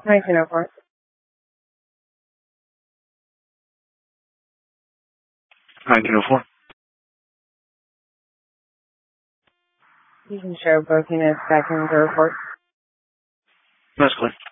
1904. You can show both units back in the report. That's clear.